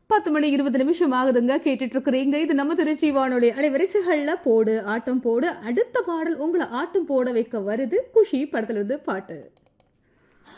10 மணி 20 நிமிஷம் ஆகுதுங்க. கேட்டுட்டு இருக்கிறீங்க. இது நம்ம திருச்சி வானொலி அலைவரிசைகள்ல போடு ஆட்டம் போடு. அடுத்த பாடல் உங்களை ஆட்டம் போட வைக்க வருது. குஷி படத்துல இருந்து பாட்டு.